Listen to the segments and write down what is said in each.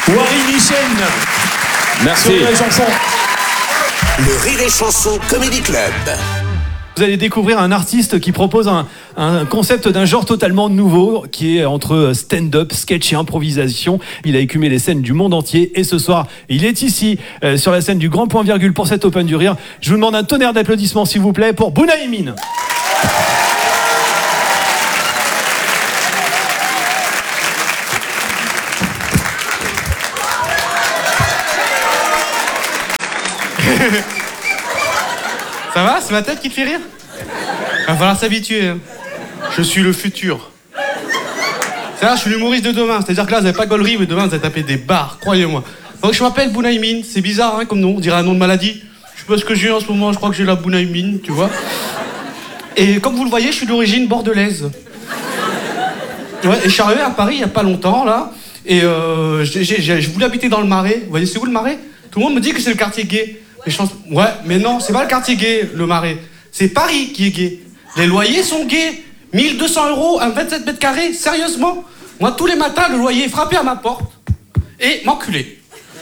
Wari Michel. Merci. Sur les chansons. Le Rire et Chanson Comedy Club. Vous allez découvrir un artiste qui propose un concept d'un genre totalement nouveau qui est entre stand-up, sketch et improvisation. Il a écumé les scènes du monde entier et ce soir, il est ici sur la scène du Grand Point Virgule pour cet Open du Rire. Je vous demande un tonnerre d'applaudissements s'il vous plaît pour Bounaïmin. Ça va? C'est ma tête qui te fait rire? Va falloir s'habituer. Hein. Je suis le futur. C'est-à-dire, je suis l'humoriste de demain. C'est-à-dire que là, vous n'avez pas gaulerie, mais demain, vous allez taper des barres, croyez-moi. Donc, je m'appelle Bounaïmin. C'est bizarre, hein, comme nom. On dirait un nom de maladie. Je sais pas ce que j'ai en ce moment. Je crois que j'ai la Bounaïmin, tu vois. Et comme vous le voyez, je suis d'origine bordelaise. Ouais, et je suis arrivé à Paris il n'y a pas longtemps, là. Et je voulais habiter dans le Marais. Vous voyez, c'est où le Marais? Tout le monde me dit que c'est le quartier gay. Et je pense, ouais, mais non, c'est pas le quartier gay, le Marais. C'est Paris qui est gay. Les loyers sont gays. 1 200 €, un 27 mètres carrés, sérieusement. Moi, tous les matins, le loyer frappait à ma porte et m'enculait.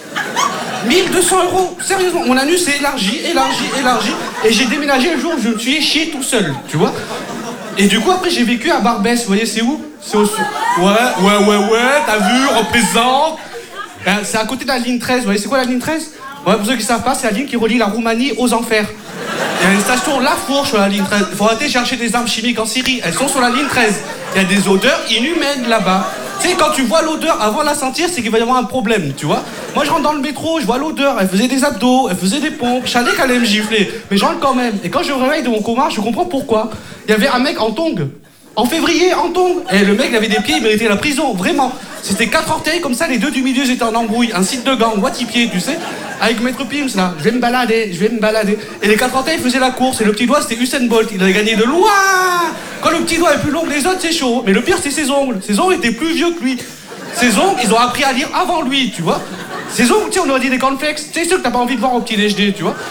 1 200 €, sérieusement. Mon anus s'est élargi. Et j'ai déménagé le jour où je me suis chié tout seul, tu vois. Et du coup, après, j'ai vécu à Barbès. Vous voyez, c'est où? C'est au sud. Ouais, t'as vu, représente. C'est à côté de la ligne 13. Vous voyez, c'est quoi la ligne 13? Ouais, pour ceux qui ne savent pas, c'est la ligne qui relie la Roumanie aux enfers. Il y a une station La Fourche sur la ligne 13. Il faut arrêter de chercher des armes chimiques en Syrie. Elles sont sur la ligne 13. Il y a des odeurs inhumaines là-bas. Tu sais, quand tu vois l'odeur avant de la sentir, c'est qu'il va y avoir un problème, tu vois. Moi, je rentre dans le métro, je vois l'odeur. Elle faisait des abdos, elle faisait des pompes. Je savais qu'elle allait me gifler. Mais je rentre quand même. Et quand je me réveille de mon coma, je comprends pourquoi. Il y avait un mec en tongs. En février, en tongs. Et le mec, il avait des pieds, il méritait la prison, vraiment. C'était 4 orteils, comme ça, les deux du milieu étaient en embrouille. Un site de gang, Watipier, tu sais. Avec Maître Pims, là. Je vais me balader. Et les 4 orteils faisaient la course. Et le petit doigt, c'était Usain Bolt. Il avait gagné de loin. Quand le petit doigt est plus long que les autres, c'est chaud. Mais le pire, c'est ses ongles. Ses ongles étaient plus vieux que lui. Ses ongles, ils ont appris à lire avant lui, tu vois. Ses ongles, tu sais, on aurait dit des cornflakes. C'est sûr que t'as pas envie de voir au petit déjeuner, tu vois.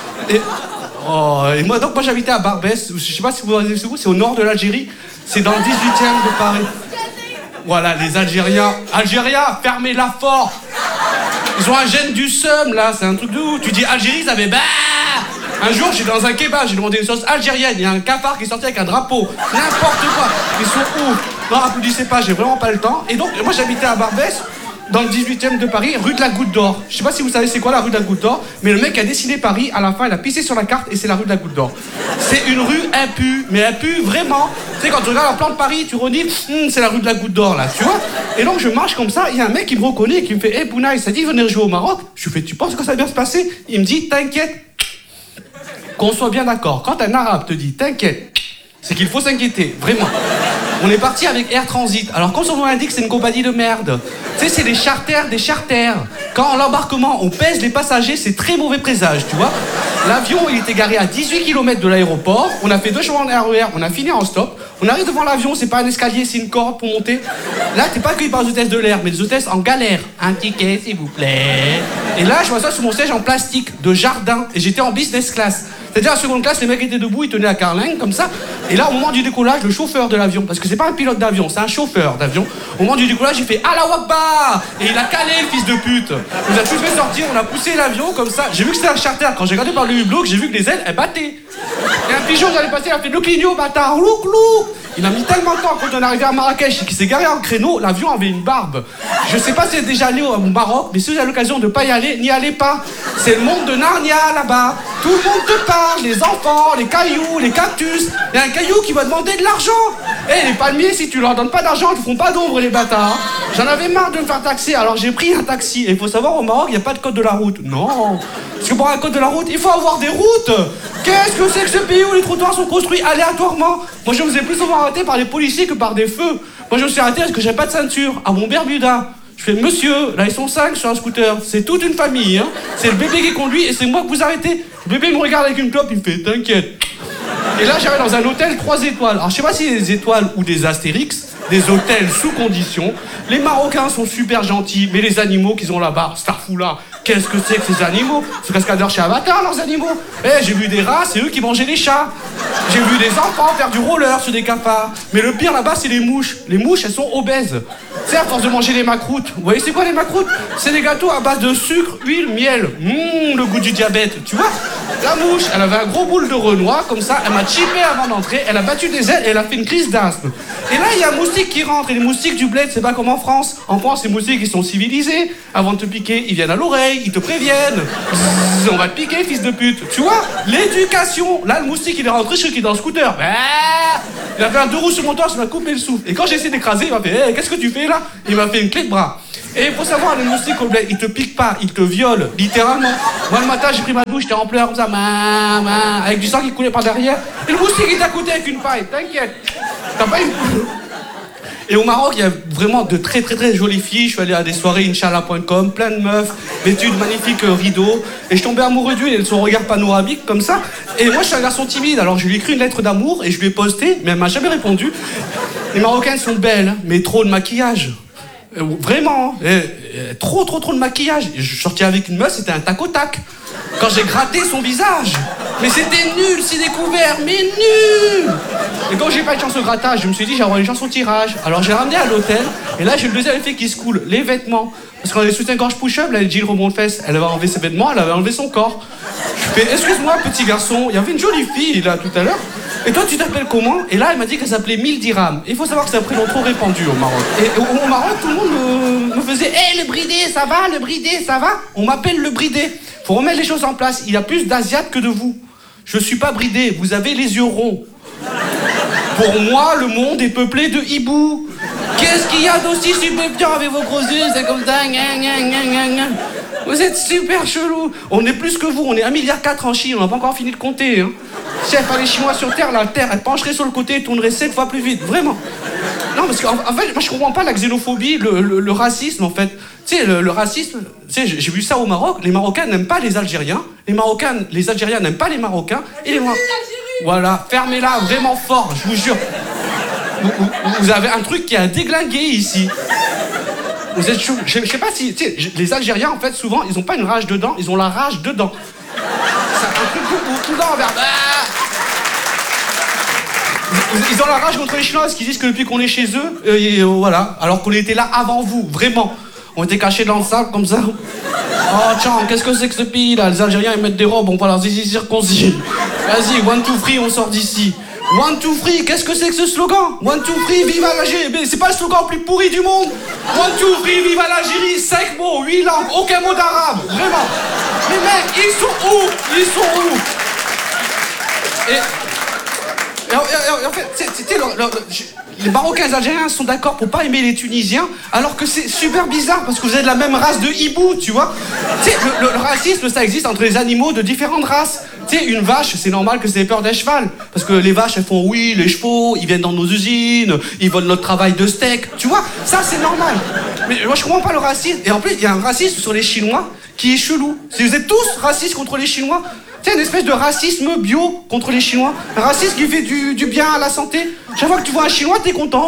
Et moi, j'habitais à Barbès. Je sais pas si vous voyez où, c'est au nord de l'Algérie. C'est dans le 18e de Paris. Voilà, les Algériens. Algériens, fermez-la fort. Ils ont un gène du seum, là. C'est un truc de ouf. Tu dis Algérie, ça fait bah. Un jour, j'étais dans un kebab, j'ai demandé une sauce algérienne. Il y a un cafard qui est sorti avec un drapeau. N'importe quoi. Ils sont ouf. Non, applaudissez pas, j'ai vraiment pas le temps. Et donc, moi, j'habitais à Barbès, dans le 18e de Paris, rue de la Goutte d'Or. Je sais pas si vous savez c'est quoi la rue de la Goutte d'Or, mais le mec a dessiné Paris, à la fin, il a pissé sur la carte et c'est la rue de la Goutte d'Or. C'est une rue impue, mais impue vraiment. Tu sais, quand tu regardes la plan de Paris, tu redis, c'est la rue de la Goutte d'Or, là, tu vois. Et donc, je marche comme ça, il y a un mec qui me reconnaît et qui me fait, hey, Bounaï, ça dit de venir jouer au Maroc? Je lui fais, tu penses que ça va bien se passer? Il me dit, t'inquiète. Qu'on soit bien d'accord, quand un arabe te dit, t'inquiète, c'est qu'il faut s'inquiéter, vraiment. On est parti avec Air Transit. Alors, quand son nom indique, c'est une compagnie de merde. Tu sais, c'est des charters des charters. Quand à l'embarquement, on pèse les passagers, c'est très mauvais présage, tu vois. L'avion, il était garé à 18 km de l'aéroport. On a fait 2 changements de RER, on a fini en stop. On arrive devant l'avion, c'est pas un escalier, c'est une corde pour monter. Là, t'es pas accueilli par les hôtesses de l'air, mais des hôtesses en galère. Un ticket, s'il vous plaît. Et là, je vois ça sur mon siège en plastique, de jardin. Et j'étais en business class. C'est-à-dire, en seconde classe, les mecs étaient debout, ils tenaient la carlingue, comme ça. Et là, au moment du décollage, le chauffeur de l'avion, parce que c'est pas un pilote d'avion, c'est un chauffeur d'avion. Au moment du décollage, il fait « Allahu Akbar !» Et il a calé, le fils de pute. Il nous a tous fait sortir, on a poussé l'avion, comme ça. J'ai vu que c'était un charter. Quand j'ai regardé par le hublot, j'ai vu que les ailes, elles battaient. Et un pigeon, j'allais passer, il a fait « Le clignot, bâtard, louk, louk !» Il a mis tellement de temps quand on est arrivé à Marrakech et qu'il s'est garé en créneau, l'avion avait une barbe. Je sais pas si vous êtes déjà allé au Maroc, mais si vous avez l'occasion de pas y aller, n'y allez pas. C'est le monde de Narnia là-bas. Tout le monde te parle, les enfants, les cailloux, les cactus. Il y a un caillou qui va demander de l'argent. Eh, les palmiers, si tu leur donnes pas d'argent, ils te font pas d'ombre, les bâtards. J'en avais marre de me faire taxer, alors j'ai pris un taxi. Et il faut savoir, au Maroc, il n'y a pas de code de la route. Non. Parce que pour un code de la route, il faut avoir des routes. Qu'est-ce que c'est que ce pays où les trottoirs sont construits aléatoirement? Moi, je me faisais plus souvent arrêter par les policiers que par des feux. Moi, je me suis arrêté parce que j'avais pas de ceinture. À mon Bermuda. Je fais, monsieur, là, ils sont 5 sur un scooter. C'est toute une famille, hein. C'est le bébé qui conduit et c'est moi que vous arrêtez. Le bébé me regarde avec une clope, il me fait, t'inquiète. Et là, j'arrive dans un hôtel 3 étoiles. Alors, je sais pas si c'est des étoiles ou des astérix, des hôtels sous condition. Les Marocains sont super gentils, mais les animaux qu'ils ont là-bas, Starfoula, qu'est-ce que c'est que ces animaux? Ce cascadeur chez Avatar, leurs animaux. Eh, j'ai vu des rats, c'est eux qui mangeaient les chats. J'ai vu des enfants faire du roller sur des cafards. Mais le pire là-bas, c'est les mouches. Les mouches, elles sont obèses. Tu sais, à force de manger les macroutes, vous voyez c'est quoi les macroutes? C'est des gâteaux à base de sucre, huile, miel. Le goût du diabète, tu vois. La mouche, elle avait un gros boule de Renoir, comme ça, elle m'a chippé avant d'entrer, elle a battu des ailes et elle a fait une crise d'asthme. Et là, il y a un moustique qui rentre, et les moustiques du bled, c'est pas comme en France. En France, les moustiques, ils sont civilisés. Avant de te piquer, ils viennent à l'oreille, ils te préviennent. Bzzz, on va te piquer, fils de pute. Tu vois, l'éducation. Là, le moustique, il est rentré, je suis qui est dans le scooter. Il a fait un 2 roues sur mon torse, il m'a coupé le souffle. Et quand j'ai essayé d'écraser, il m'a fait hey, qu'est-ce que tu fais là? Il m'a fait une clé de bras. Et il faut savoir, les moustiques au bled, ils te piquent pas, ils te violent, littéralement. Moi, le matin, j'ai pris ma douche, j'étais en pleurs comme ça, avec du sang qui coulait par derrière. Et le moustique, il t'a coûté avec une paille, t'inquiète. T'as pas une... Et au Maroc, il y a vraiment de très très très jolies filles. Je suis allé à des soirées Inch'Allah.com, plein de meufs, vêtues de magnifiques rideaux. Et je tombais amoureux d'une et de son regard panoramique comme ça. Et moi, je suis un garçon timide, alors je lui ai écrit une lettre d'amour et je lui ai posté, mais elle m'a jamais répondu. Les Marocaines sont belles, mais trop de maquillage. Vraiment, trop de maquillage. Je suis sorti avec une meuf, c'était un tac au tac. Quand j'ai gratté son visage, mais c'était nul, c'est découvert, mais nul. Et quand j'ai pas eu de chance au grattage, je me suis dit j'ai envoyé une chance au tirage. Alors j'ai ramené à l'hôtel, et là j'ai le deuxième effet qui se coule, les vêtements. Parce qu'on a des soutiens-gorge push-up, là, les jeans rebond de fesses, elle avait enlevé ses vêtements, elle avait enlevé son corps. Je fais excuse-moi petit garçon, il y avait une jolie fille là tout à l'heure. Et toi tu t'appelles comment? Et là elle m'a dit qu'elle s'appelait 1000 dirhams. Il faut savoir que c'est un prénom trop répandu au Maroc. Et au Maroc tout le monde me faisait hey, le bridé ça va, le bridé ça va? On m'appelle le bridé. Faut remettre les choses en place, il y a plus d'Asiates que de vous. Je suis pas bridé, vous avez les yeux ronds. Pour moi, le monde est peuplé de hiboux. Qu'est-ce qu'il y a d'aussi stupéfiant avec vos gros yeux? C'est comme ça, Vous êtes super chelou. On est plus que vous, on est 1,4 milliard en Chine, on n'a pas encore fini de compter. Hein. Si elle fallait les Chinois sur Terre, la Terre, elle pencherait sur le côté et tournerait 7 fois plus vite, vraiment. Non, parce qu'en fait, moi je comprends pas la xénophobie, le racisme en fait. Tu sais, le racisme, tu sais, j'ai vu ça au Maroc, les Marocains n'aiment pas les Algériens, les Algériens n'aiment pas les Marocains, et les Marocains... Voilà, fermez-la vraiment fort, je vous jure. Vous avez un truc qui a déglingué ici. Vous êtes chaud. Je sais pas si... Tu sais, les Algériens, en fait, souvent, ils ont pas une rage dedans, ils ont la rage dedans. C'est un truc tout dedans, vers... Ils ont la rage contre les Chinois parce qu'ils disent que depuis qu'on est chez eux, voilà, alors qu'on était là avant vous, vraiment. On était cachés dans le sable comme ça. Oh tiens, qu'est-ce que c'est que ce pays là? Les Algériens ils mettent des robes, on va leur zizi circoncis. Vas-y, 1, 2, 3, on sort d'ici. 1, 2, 3, qu'est-ce que c'est que ce slogan? 1, 2, 3, vive l'Algérie. Mais c'est pas le slogan le plus pourri du monde. 1, 2, 3, vive l'Algérie. 5 mots, 8 langues, aucun mot d'arabe, vraiment. Les mecs, ils sont où? Ils sont où? Et en fait, les Marocains et les Algériens sont d'accord pour pas aimer les Tunisiens, alors que c'est super bizarre parce que vous êtes de la même race de hibou, tu vois. Tu sais, le racisme, ça existe entre les animaux de différentes races. Tu sais, une vache, c'est normal que ça ait peur d'un cheval, parce que les vaches, elles font oui, les chevaux, ils viennent dans nos usines, ils volent notre travail de steak, tu vois. Ça, c'est normal. Mais moi, je comprends pas le racisme. Et en plus, il y a un racisme sur les Chinois qui est chelou. Si vous êtes tous racistes contre les Chinois. C'est une espèce de racisme bio contre les Chinois. Un racisme qui fait du bien à la santé. Chaque fois que tu vois un Chinois, t'es content.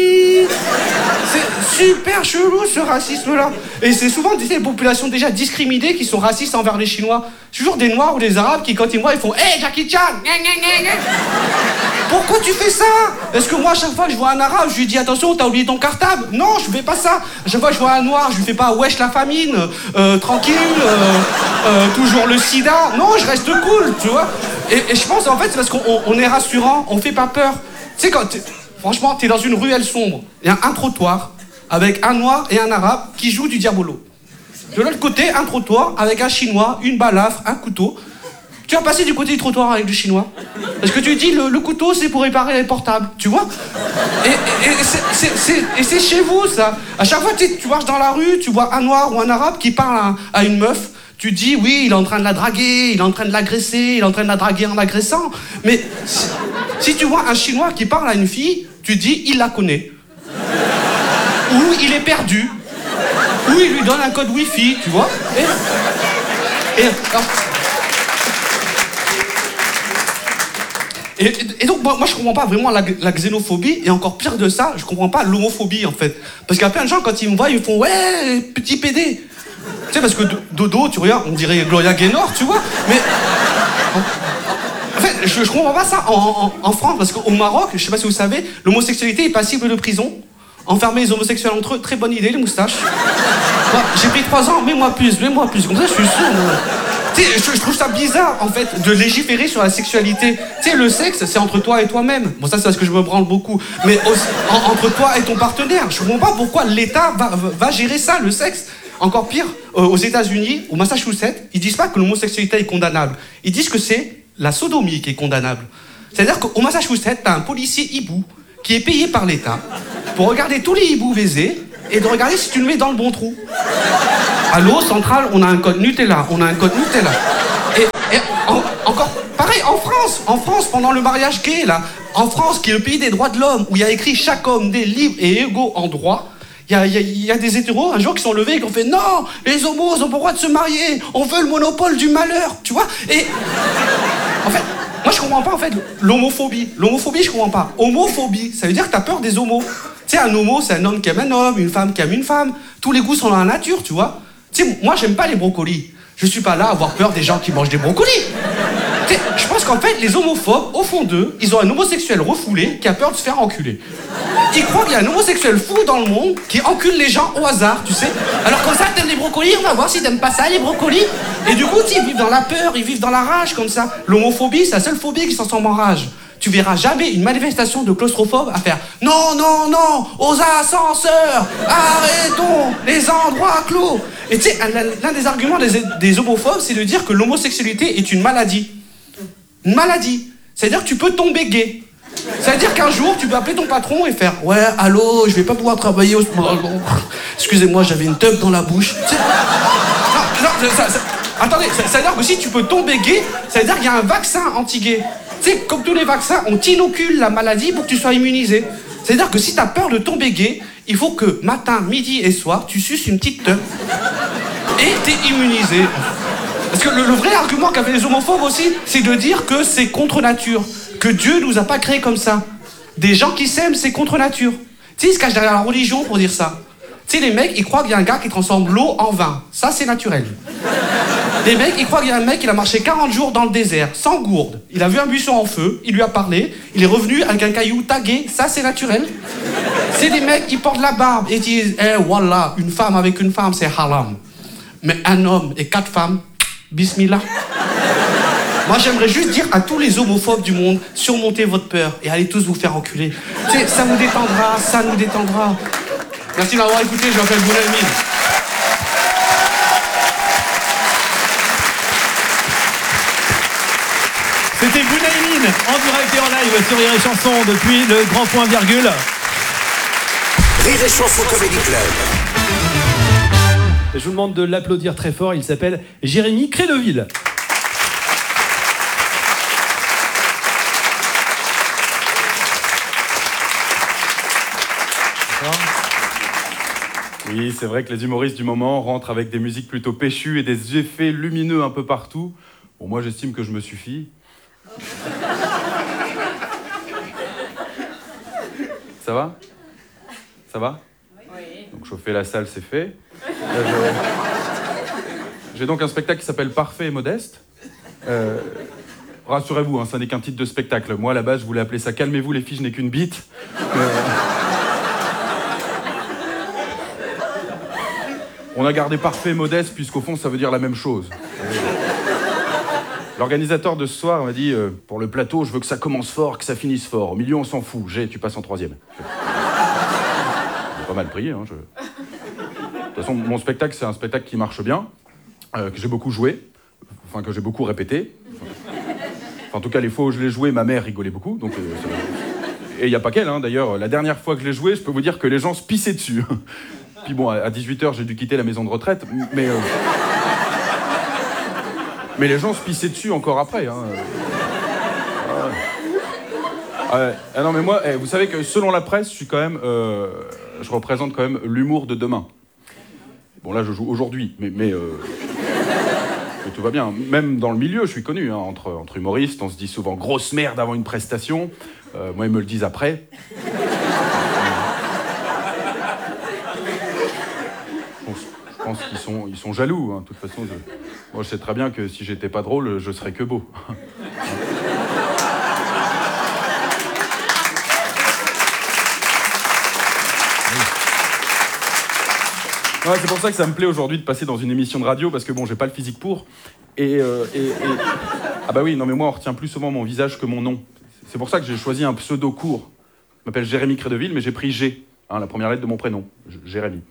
C'est super chelou ce racisme-là. Et c'est souvent des populations déjà discriminées qui sont racistes envers les Chinois. C'est toujours des Noirs ou des Arabes qui, quand ils me voient, ils font « Hey, Jackie Chan !» Pourquoi tu fais ça? Est-ce que moi, à chaque fois que je vois un Arabe, je lui dis « Attention, t'as oublié ton cartable ?» Non, je fais pas ça. À chaque fois que je vois un Noir, je lui fais pas « Wesh la famine, tranquille, toujours le sida. » Non, je reste cool, tu vois. Et je pense, en fait, c'est parce qu'on est rassurant, on fait pas peur. Tu sais, franchement, t'es dans une ruelle sombre, il y a un trottoir avec un Noir et un Arabe qui jouent du diabolo. De l'autre côté, un trottoir avec un Chinois, une balafre, un couteau. Tu vas passer du côté du trottoir avec du Chinois. Parce que tu dis, le couteau, c'est pour réparer les portables, tu vois. Et c'est chez vous, ça. À chaque fois que tu marches dans la rue, tu vois un Noir ou un Arabe qui parle à une meuf, tu dis, oui, il est en train de la draguer, il est en train de l'agresser, il est en train de la draguer en l'agressant. Mais si tu vois un Chinois qui parle à une fille, tu dis, il la connaît. Ou il est perdu. Ou il lui donne un code Wi-Fi, tu vois. Et donc, moi, je comprends pas vraiment la xénophobie, et encore pire de ça, je comprends pas l'homophobie, en fait. Parce qu'il y a plein de gens, quand ils me voient, ils me font « Ouais, petit pédé !» Tu sais, parce que Dodo, tu regardes, on dirait Gloria Gaynor, tu vois. Mais... En fait, je comprends pas ça en France, parce qu'au Maroc, je sais pas si vous savez, l'homosexualité est passible de prison. Enfermer les homosexuels entre eux, très bonne idée, les moustaches. Moi, j'ai pris 3 ans, mets-moi plus. Comme ça, je suis sûr. Tu sais, je trouve ça bizarre, en fait, de légiférer sur la sexualité. Tu sais, le sexe, c'est entre toi et toi-même. Bon, ça, c'est parce que je me branle beaucoup. Mais aussi, entre toi et ton partenaire. Je comprends pas pourquoi l'État va gérer ça, le sexe. Encore pire, aux États-Unis, au Massachusetts, ils disent pas que l'homosexualité est condamnable. Ils disent que c'est la sodomie qui est condamnable. C'est-à-dire qu'au Massachusetts, t'as un policier hibou qui est payé par l'État pour regarder tous les hiboux baisés et de regarder si tu le mets dans le bon trou. À l'eau centrale, on a un code Nutella. Et encore pareil, en France, pendant le mariage gay, là, en France, qui est le pays des droits de l'homme, où il y a écrit chaque homme des libres et égaux en droit, il y a des hétéros un jour qui sont levés et qui ont fait non, les homos ont pas le droit de se marier, on veut le monopole du malheur, tu vois. Et en fait, moi je comprends pas en fait l'homophobie. L'homophobie, je comprends pas. Homophobie, ça veut dire que t'as peur des homos. Tu sais, un homo, c'est un homme qui aime un homme, une femme qui aime une femme. Tous les goûts sont dans la nature, tu vois. Tu sais, moi j'aime pas les brocolis. Je suis pas là à avoir peur des gens qui mangent des brocolis. Tu sais, je pense qu'en fait, les homophobes, au fond d'eux, ils ont un homosexuel refoulé qui a peur de se faire enculer. Ils croient qu'il y a un homosexuel fou dans le monde qui encule les gens au hasard, tu sais. Alors comme ça, t'aimes les brocolis, on va voir si t'aimes pas ça, les brocolis. Et du coup, ils vivent dans la peur, ils vivent dans la rage, comme ça. L'homophobie, c'est la seule phobie qui s'en sort en rage. Tu verras jamais une manifestation de claustrophobes à faire « Non, non, non, aux ascenseurs, arrêtons les endroits clos !» Et tu sais, l'un des arguments des homophobes, c'est de dire que l'homosexualité est une maladie. Une maladie. C'est-à-dire que tu peux tomber gay. C'est-à-dire qu'un jour, tu peux appeler ton patron et faire « Ouais, allô, je vais pas pouvoir travailler au... Excusez-moi, j'avais une teub dans la bouche. » Attendez, ça veut dire que si tu peux tomber gay, ça veut dire qu'il y a un vaccin anti-gay. Tu sais, comme tous les vaccins, on t'inocule la maladie pour que tu sois immunisé. C'est-à-dire que si t'as peur de tomber gay, il faut que matin, midi et soir, tu suces une petite teub. Et t'es immunisé. Parce que le vrai argument qu'avaient les homophobes aussi, c'est de dire que c'est contre nature. Que Dieu nous a pas créés comme ça. Des gens qui s'aiment, c'est contre nature. Tu sais, ils se cachent derrière la religion pour dire ça. Tu sais, les mecs, ils croient qu'il y a un gars qui transforme l'eau en vin. Ça, c'est naturel. Les mecs, ils croient qu'il y a un mec qui a marché 40 jours dans le désert, sans gourde. Il a vu un buisson en feu, il lui a parlé, il est revenu avec un caillou tagué, ça c'est naturel. C'est des mecs qui portent la barbe et disent « Eh, voilà, une femme avec une femme, c'est haram. Mais un homme et 4 femmes, bismillah. » Moi, j'aimerais juste dire à tous les homophobes du monde, surmontez votre peur et allez tous vous faire enculer. Tu sais, ça vous détendra, ça nous détendra. Merci de m'avoir écouté, je m'appelle Bounalmine. C'était Bounalmine en direct et en live sur Rire et Chanson depuis le Grand Point Virgule. Rire et Chanson Comedy Club. Je vous demande de l'applaudir très fort, il s'appelle Jérémy Créneville. Oui, c'est vrai que les humoristes du moment rentrent avec des musiques plutôt péchues et des effets lumineux un peu partout. Bon, moi, j'estime que je me suffis. Ça va ? Ça va ? Oui. Donc, chauffer la salle, c'est fait. J'ai donc un spectacle qui s'appelle Parfait et Modeste. Rassurez-vous, hein, ça n'est qu'un titre de spectacle. Moi, à la base, je voulais appeler ça « Calmez-vous, les filles, je n'ai qu'une bite ». On a gardé parfait et modeste, puisqu'au fond, ça veut dire la même chose. L'organisateur de ce soir m'a dit pour le plateau, je veux que ça commence fort, que ça finisse fort. Au milieu, on s'en fout. Tu passes en 3e. J'ai pas mal pris. Hein, De toute façon, mon spectacle, c'est un spectacle qui marche bien, que j'ai beaucoup joué, enfin, que j'ai beaucoup répété. Enfin, en tout cas, les fois où je l'ai joué, ma mère rigolait beaucoup. Donc, et il n'y a pas qu'elle, hein, d'ailleurs. La dernière fois que je l'ai joué, je peux vous dire que les gens se pissaient dessus. Puis bon, à 18h, j'ai dû quitter la maison de retraite, mais les gens se pissaient dessus encore après. Hein. Non, mais moi, vous savez que selon la presse, je suis quand même, je représente quand même l'humour de demain. Bon, là, je joue aujourd'hui, mais tout va bien. Même dans le milieu, je suis connu. Hein, entre humoristes, on se dit souvent grosse merde avant une prestation. Moi, ils me le disent après. Je pense qu'ils sont jaloux. Hein. De toute façon, moi, je sais très bien que si j'étais pas drôle, je serais que beau. Ouais, c'est pour ça que ça me plaît aujourd'hui de passer dans une émission de radio, parce que bon, j'ai pas le physique pour. Ah bah oui, non mais moi on retient plus souvent mon visage que mon nom. C'est pour ça que j'ai choisi un pseudo court. Je m'appelle Jérémy Crédeville, mais j'ai pris G, la première lettre de mon prénom, Jérémy.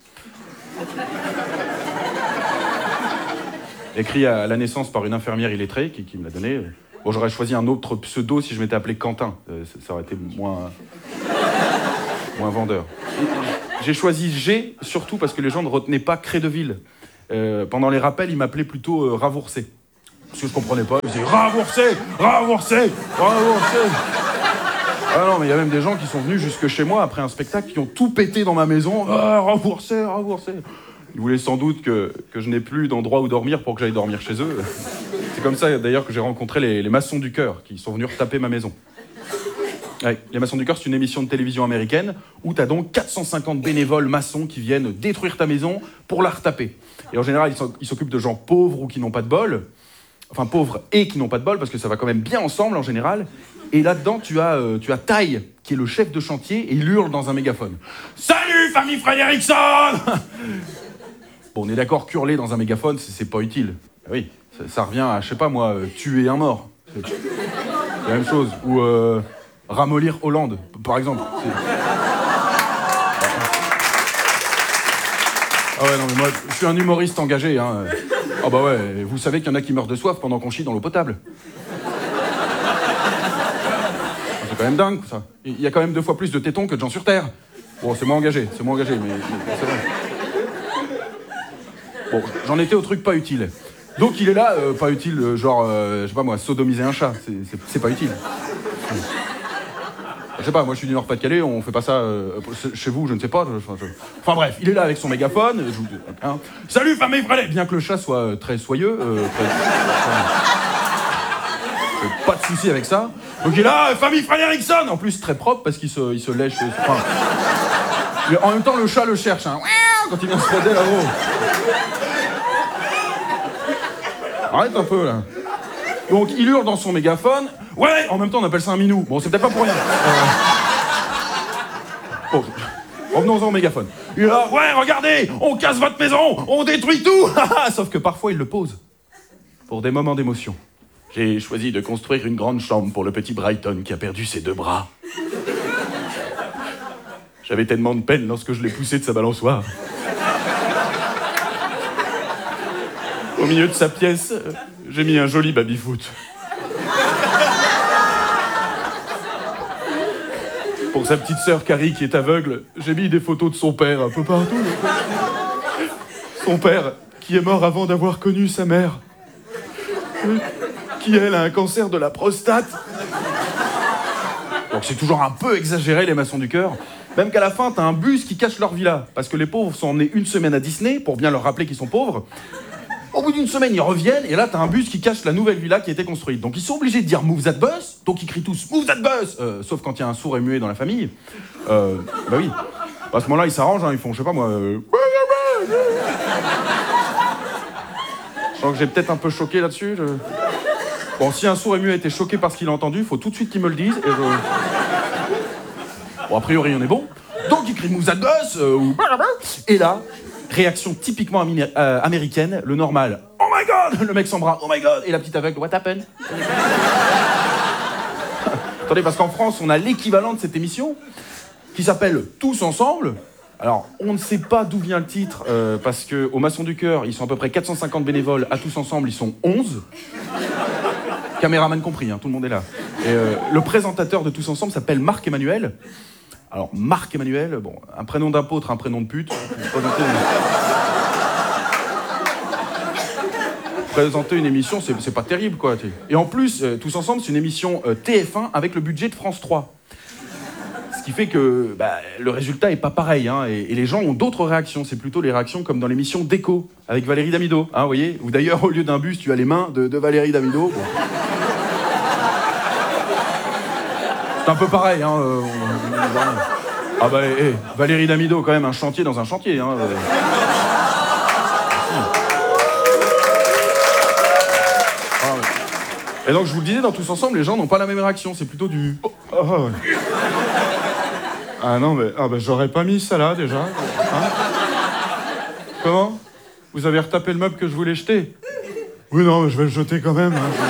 Écrit à la naissance par une infirmière illettrée qui me l'a donné. Bon, j'aurais choisi un autre pseudo si je m'étais appelé Quentin. Ça aurait été moins vendeur. J'ai choisi G surtout parce que les gens ne retenaient pas Crédeville. Pendant les rappels, ils m'appelaient plutôt Ravourcé. Parce que je comprenais pas. Ils disaient Ravourcé, Ravourcé, Ravourcé. Ah non, mais il y a même des gens qui sont venus jusque chez moi après un spectacle, qui ont tout pété dans ma maison. Ah, Ravourcé, Ravourcé. Ils voulaient sans doute que je n'ai plus d'endroit où dormir pour que j'aille dormir chez eux. C'est comme ça d'ailleurs que j'ai rencontré les Maçons du Cœur, qui sont venus retaper ma maison. Ouais, les Maçons du Cœur, c'est une émission de télévision américaine où t'as donc 450 bénévoles maçons qui viennent détruire ta maison pour la retaper. Et en général, ils s'occupent de gens pauvres ou qui n'ont pas de bol. Enfin, pauvres et qui n'ont pas de bol, parce que ça va quand même bien ensemble en général. Et là-dedans, tu as Ty, qui est le chef de chantier, et il hurle dans un mégaphone. « Salut, famille Frédérickson !» Bon, on est d'accord qu'hurler dans un mégaphone, c'est pas utile. Oui, ça revient à, je sais pas moi, tuer un mort. C'est la même chose. Ou ramollir Hollande, par exemple. Ah ouais, non, mais moi, je suis un humoriste engagé, hein. Ah bah ouais, vous savez qu'il y en a qui meurent de soif pendant qu'on chie dans l'eau potable. C'est quand même dingue, ça. Il y a quand même 2 fois plus de tétons que de gens sur Terre. Bon, c'est moins engagé, mais c'est vrai. Bon, j'en étais au truc pas utile. Donc il est là, pas utile, genre, je sais pas moi, sodomiser un chat, c'est pas utile. Je sais pas, moi je suis du Nord-Pas-de-Calais, on fait pas ça chez vous, je ne sais pas. Enfin bref, il est là avec son mégaphone. Salut famille Frédéric. Bien que le chat soit très soyeux, pas de soucis avec ça. Donc il est là, famille Frédérickson. En plus très propre parce qu'il se lèche. Enfin, en même temps le chat le cherche, hein, quand il vient se poser là-haut. Arrête un peu là. Donc il hurle dans son mégaphone. Ouais, en même temps on appelle ça un minou. Bon, c'est peut-être pas pour rien. Bon, revenons-en au mégaphone. Il est là, ouais, regardez, on casse votre maison, on détruit tout. Sauf que parfois il le pose. Pour des moments d'émotion. J'ai choisi de construire une grande chambre pour le petit Brighton qui a perdu ses 2 bras. J'avais tellement de peine lorsque je l'ai poussé de sa balançoire. Au milieu de sa pièce, j'ai mis un joli baby-foot. Pour sa petite sœur Carrie qui est aveugle, j'ai mis des photos de son père un peu partout. Son père qui est mort avant d'avoir connu sa mère. Qui, elle, a un cancer de la prostate. Donc c'est toujours un peu exagéré, les Maçons du Cœur. Même qu'à la fin, t'as un bus qui cache leur villa. Parce que les pauvres sont emmenés 1 semaine à Disney, pour bien leur rappeler qu'ils sont pauvres. Au bout d'1 semaine, ils reviennent, et là, t'as un bus qui cache la nouvelle villa qui a été construite. Donc ils sont obligés de dire « Move that bus », donc ils crient tous « Move that bus », sauf quand il y a un sourd et muet dans la famille. Bah oui. À ce moment-là, ils s'arrangent, hein, ils font, je sais pas moi... Je sens que j'ai peut-être un peu choqué là-dessus. Bon, si un sourd et muet a été choqué par ce qu'il a entendu, il faut tout de suite qu'il me le dise, et Bon, a priori, on est bon. Donc il crie « Move that bus », et là... Réaction typiquement américaine, le normal. Oh my god! Le mec sans bras. Oh my god! Et la petite aveugle. What happened? Attendez, parce qu'en France, on a l'équivalent de cette émission qui s'appelle Tous ensemble. Alors, on ne sait pas d'où vient le titre, parce qu'au Maçons du Cœur, ils sont à peu près 450 bénévoles. À Tous ensemble, ils sont 11. Caméraman compris, hein, tout le monde est là. Et le présentateur de Tous ensemble s'appelle Marc Emmanuel. Alors, Marc Emmanuel, bon, un prénom d'apôtre, un prénom de pute. Présenter une émission, c'est pas terrible, quoi. Et en plus, Tous ensemble, c'est une émission TF1 avec le budget de France 3. Ce qui fait que le résultat est pas pareil, hein, et les gens ont d'autres réactions. C'est plutôt les réactions comme dans l'émission Déco, avec Valérie Damido, hein, vous voyez. Ou d'ailleurs, au lieu d'un bus, tu as les mains de Valérie Damido. Bon. C'est un peu pareil, hein. Ah bah, Valérie Damido, quand même, un chantier dans un chantier, hein. Et donc, je vous le disais, dans Tous ensemble, les gens n'ont pas la même réaction. C'est plutôt du... Oh, ouais. Ah non, mais j'aurais pas mis ça là, déjà. Hein, Comment? Vous avez retapé le meuble que je voulais jeter? Oui, non, mais je vais le jeter quand même. Hein.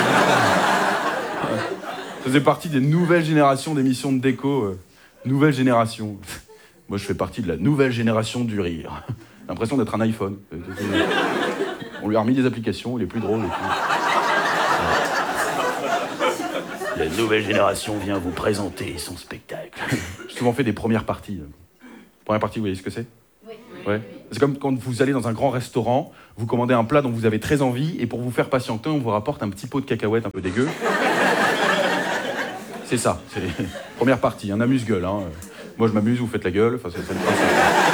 Ça faisait partie des nouvelles générations d'émissions de déco. Nouvelle génération. Moi, je fais partie de la nouvelle génération du rire. L'impression d'être un iPhone. On lui a remis des applications, il est plus drôle. La nouvelle génération vient vous présenter son spectacle. J'ai souvent fait des premières parties. Première partie, vous voyez ce que c'est? Oui. Ouais. C'est comme quand vous allez dans un grand restaurant, vous commandez un plat dont vous avez très envie, et pour vous faire patienter, on vous rapporte un petit pot de cacahuètes un peu dégueu. C'est ça, c'est première partie, un amuse-gueule. Hein. Moi, je m'amuse, vous faites la gueule. Enfin, c'est le principe.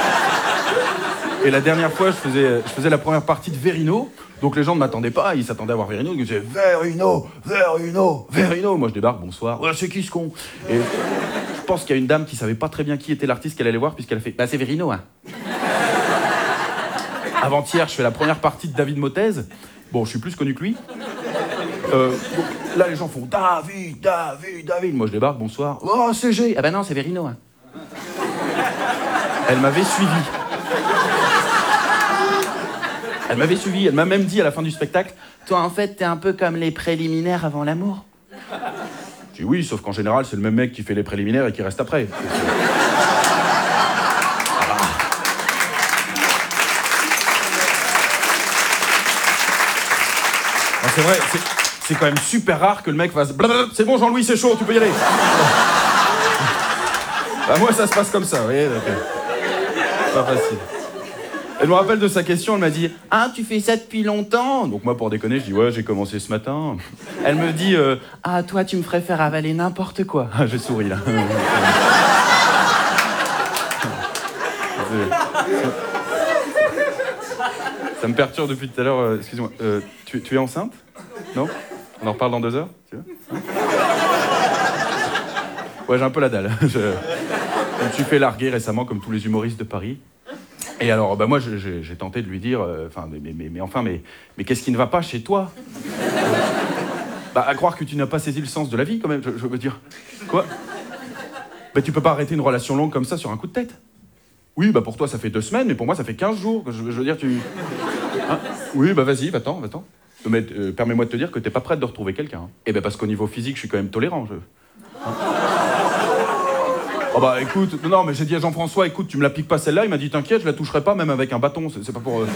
Et la dernière fois, je faisais la première partie de Verino. Donc les gens ne m'attendaient pas, ils s'attendaient à voir Verino. Ils disaient Verino, Verino, Verino. Moi, je débarque, bonsoir. Ouais, c'est qui ce con? Et je pense qu'il y a une dame qui savait pas très bien qui était l'artiste qu'elle allait voir, puisqu'elle a fait bah, c'est Verino, hein. Avant-hier, je fais la première partie de David Mottez. Bon, je suis plus connu que lui. Là, les gens font David, David, David. Moi, je débarque, bonsoir. Oh, CG. Ah ben non, c'est Verino. Hein. Elle m'avait suivi. Elle m'a même dit à la fin du spectacle, toi, en fait, t'es un peu comme les préliminaires avant l'amour. J'ai dit oui, sauf qu'en général, c'est le même mec qui fait les préliminaires et qui reste après. C'est vrai, c'est quand même super rare que le mec fasse blablabla, c'est bon Jean-Louis, c'est chaud, tu peux y aller. Bah moi ça se passe comme ça, vous voyez, donc, pas facile. Elle me rappelle de sa question, elle m'a dit « Ah, tu fais ça depuis longtemps ?» Donc moi pour déconner, je dis « Ouais, j'ai commencé ce matin. » Elle me dit « Ah, toi tu me ferais faire avaler n'importe quoi. » Ah, j'ai souri là. Ça me perturbe depuis tout à l'heure. Excuse-moi, tu es enceinte? Non? On en reparle dans 2 heures? Tu veux? Ouais, j'ai un peu la dalle. Je me suis fait larguer récemment, comme tous les humoristes de Paris. Et alors, bah moi, j'ai tenté de lui dire, mais qu'est-ce qui ne va pas chez toi? Bah, à croire que tu n'as pas saisi le sens de la vie, quand même. Je veux dire, quoi? Bah, tu peux pas arrêter une relation longue comme ça sur un coup de tête. Oui, bah pour toi, ça fait 2 semaines, mais pour moi, ça fait 15 jours. Je veux dire, tu... Hein? Oui, bah vas-y, va-t'en. Mais permets-moi de te dire que t'es pas prête de retrouver quelqu'un. Hein. Eh ben parce qu'au niveau physique, je suis quand même tolérant. Hein? Oh bah écoute, non, mais j'ai dit à Jean-François, écoute, tu me la piques pas celle-là. Il m'a dit, t'inquiète, je la toucherai pas, même avec un bâton. C'est pas pour...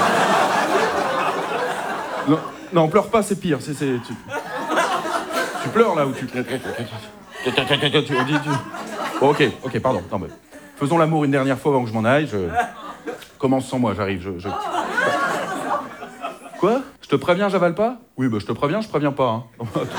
Non, pleure pas, c'est pire. Tu pleures là ou tu... Bon, ok, pardon. Non, mais... Faisons l'amour une dernière fois avant que je m'en aille. Commence sans moi, j'arrive. Quoi? Je te préviens, j'avale pas? Oui, bah je te préviens, je préviens pas. Hein.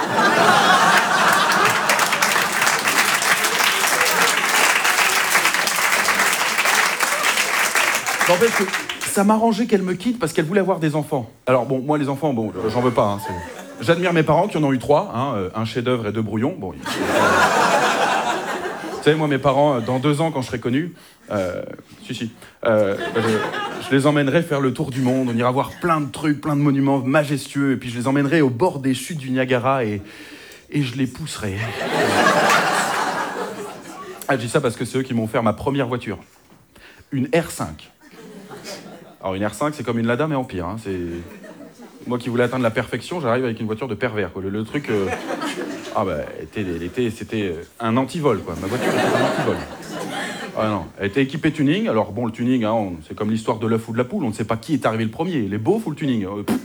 N'empêche que ça m'arrangeait qu'elle me quitte parce qu'elle voulait avoir des enfants. Alors bon, moi les enfants, bon, j'en veux pas. Hein, j'admire mes parents qui en ont eu 3, hein, un chef-d'œuvre et 2 brouillons. Bon. Vous savez, moi, mes parents, dans 2 ans, quand je serai connu, je les emmènerai faire le tour du monde. On ira voir plein de trucs, plein de monuments majestueux. Et puis je les emmènerai au bord des chutes du Niagara et je les pousserai. Ah, je dis ça parce que c'est eux qui m'ont offert ma première voiture. Une R5. Alors une R5, c'est comme une Lada, mais en pire. Hein. C'est... Moi qui voulais atteindre la perfection, j'arrive avec une voiture de pervers. Quoi. Le truc... Ah bah, c'était un antivol, quoi. Ma voiture était un antivol. Ah non, elle était équipée tuning. Alors bon, le tuning, hein, c'est comme l'histoire de l'œuf ou de la poule. On ne sait pas qui est arrivé le premier, les beaufs ou le tuning.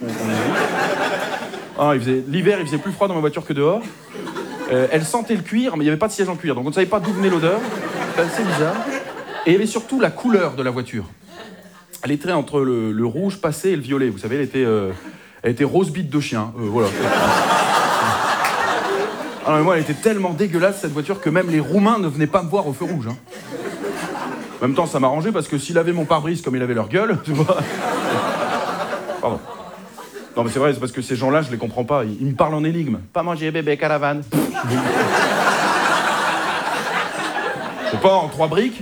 L'hiver, il faisait plus froid dans ma voiture que dehors. Elle sentait le cuir, mais il n'y avait pas de siège en cuir. Donc on ne savait pas d'où venait l'odeur. C'était assez bizarre. Et il y avait surtout la couleur de la voiture. Elle était entre le rouge passé et le violet. Vous savez, elle était rose bite de chien. Voilà. Alors, mais moi, elle était tellement dégueulasse, cette voiture, que même les Roumains ne venaient pas me voir au feu rouge. Hein. En même temps, ça m'arrangeait parce que s'il avait mon pare-brise comme il avait leur gueule, tu vois... Pardon. Non, mais c'est vrai, c'est parce que ces gens-là, je les comprends pas. Ils me parlent en énigme. Pas manger, bébé, caravane. C'est pas en 3 briques.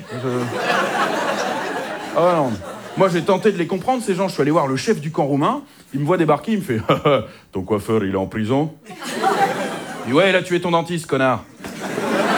Ah non. Moi, j'ai tenté de les comprendre, ces gens. Je suis allé voir le chef du camp roumain. Il me voit débarquer, il me fait « Ton coiffeur, il est en prison ?» Il dit « Ouais, il a tué ton dentiste, connard. »